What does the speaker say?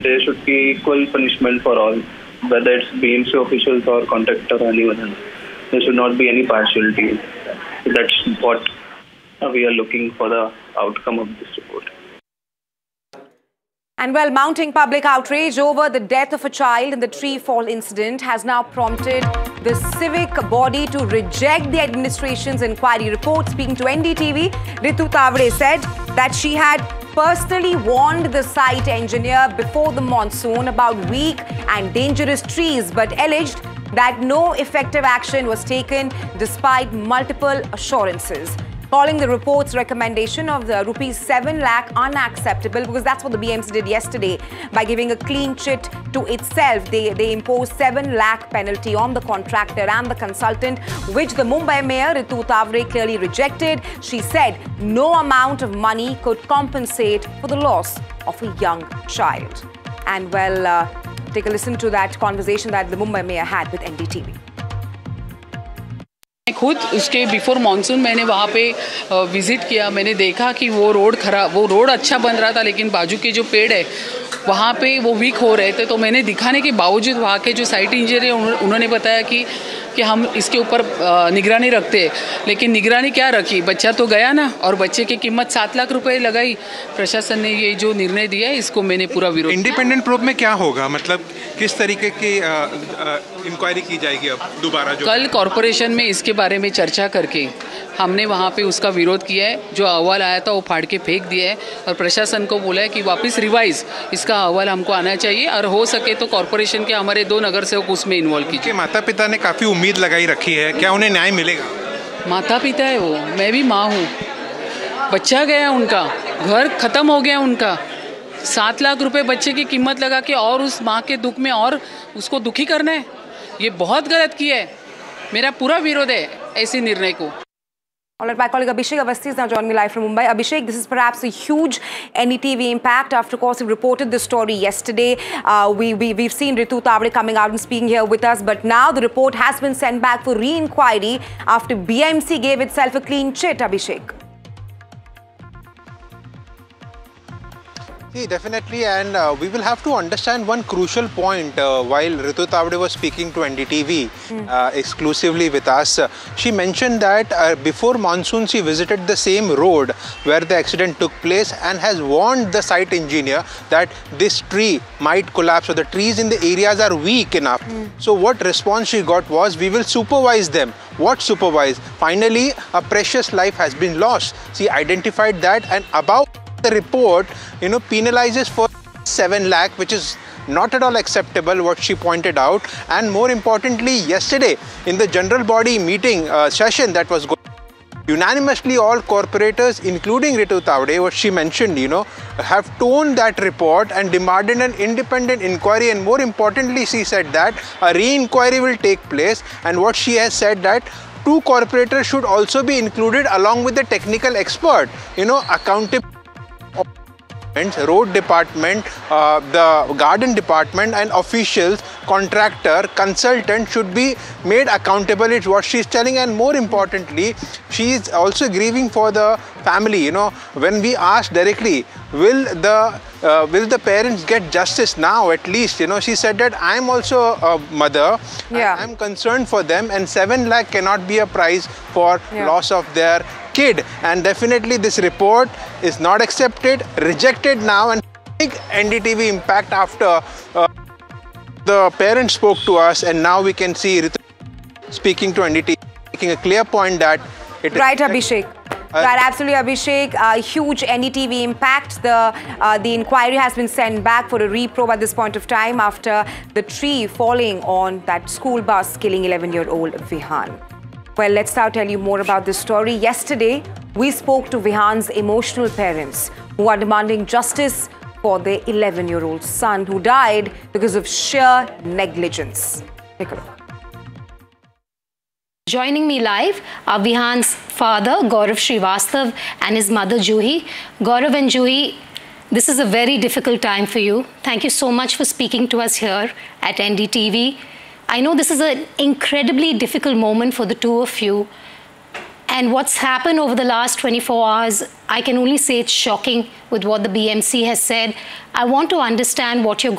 There should be equal punishment for all, whether it's BMC officials or contractor or anyone else. There should not be any partiality. That's what we are looking for the outcome of this report. And well, mounting public outrage over the death of a child in the tree fall incident has now prompted the civic body to reject the administration's inquiry report. Speaking to NDTV, Ritu Tavade said that she had personally warned the site engineer before the monsoon about weak and dangerous trees, but alleged that no effective action was taken despite multiple assurances, calling the report's recommendation of the ₹7 lakh unacceptable, because that's what the BMC did yesterday by giving a clean chit to itself. They imposed 7 lakh penalty on the contractor and the consultant, which the Mumbai Mayor Ritu Tavade clearly rejected. She said no amount of money could compensate for the loss of a young child. And well, take a listen to that conversation that the Mumbai Mayor had with NDTV. खुद उसके before monsoon मैंने वहाँ पे visit किया। मैंने देखा कि वो रोड अच्छा बन रहा था, लेकिन बाजू के जो पेड़ है वहाँ पे वो वीक हो रहे थे। तो मैंने दिखाने के बावजूद वहाँ के जो साइट इंजीनियर है उन्होंने बताया कि हम इसके ऊपर निगरानी रखते हैं, लेकिन निगरानी क्या रखी, बच्चा तो गया ना, और बच्चे की कीमत 7 लाख रुपए लगाई। प्रशासन ने ये जो निर्णय दिया है इसको मैंने पूरा विरोध। इंडिपेंडेंट प्रोब में क्या होगा, मतलब किस तरीके की इंक्वायरी की जाएगी अब दोबारा? जो कल कॉरपोरेशन में इसके बारे में चर्चा करके हमने वहाँ पे उसका विरोध किया है। जो अहवाल आया था वो फाड़ के फेंक दिया है और प्रशासन को बोला है कि वापस रिवाइज इसका अहवाल हमको आना चाहिए, और हो सके तो कॉरपोरेशन के हमारे 2 नगर सेवक उसमें इन्वॉल्व कीजिए। माता पिता ने काफ़ी उम्मीद लगाई रखी है, क्या उन्हें न्याय मिलेगा? माता पिता है वो, मैं भी माँ हूँ। बच्चा गया उनका, घर ख़त्म हो गया उनका, 7 लाख रुपए बच्चे की कीमत लगा के और उस माँ के दुख में और उसको दुखी करना है, ये बहुत गलत किया है। मेरा पूरा विरोध है ऐसे निर्णय को। All right, my colleague Abhishek Awasthi is now joining me live from Mumbai. Abhishek, this is perhaps a huge NDTV impact. After, of course, we reported this story yesterday. We've seen Ritu Tavade coming out and speaking here with us. But now the report has been sent back for re-inquiry after BMC gave itself a clean chit, Abhishek. See, definitely, and we will have to understand one crucial point while Ritu Tavade was speaking to NDTV exclusively with us. She mentioned that before monsoon she visited the same road where the accident took place and has warned the site engineer that this tree might collapse, or the trees in the areas are weak enough. So what response she got was, we will supervise them. What supervise? Finally, a precious life has been lost. She identified that, and above the report, penalizes for 7 lakh, which is not at all acceptable, what she pointed out. And more importantly, yesterday in the general body meeting session that was going, unanimously all corporators, including Ritu Tavade, what she mentioned, have torn that report and demanded an independent inquiry. And more importantly, she said that a re-inquiry will take place. And what she has said that 2 corporators should also be included along with the technical expert, accountable. Road department, the garden department, and officials, contractor, consultant should be made accountable, is what she's telling. And more importantly, she is also grieving for the family. When we asked directly, will the parents get justice now at least? She said that I am also a mother. Yeah. I am concerned for them, and 7 lakh cannot be a price for loss of their kid. And definitely this report is not accepted, rejected now, and big NDTV impact after the parents spoke to us, and now we can see Ritu speaking to NDTV, making a clear point that it right, Abhishek. Right, absolutely, Abhishek. Huge NDTV impact. The inquiry has been sent back for a reprobe at this point of time after the tree falling on that school bus, killing 11-year-old Vihan. Well, let's now tell you more about this story. Yesterday, we spoke to Vihan's emotional parents who are demanding justice for their 11-year-old son who died because of sheer negligence. Take a look. Joining me live are Vihan's father, Gaurav Srivastav, and his mother, Juhi. Gaurav and Juhi, this is a very difficult time for you. Thank you so much for speaking to us here at NDTV. I know this is an incredibly difficult moment for the two of you. And what's happened over the last 24 hours, I can only say it's shocking with what the BMC has said. I want to understand what you're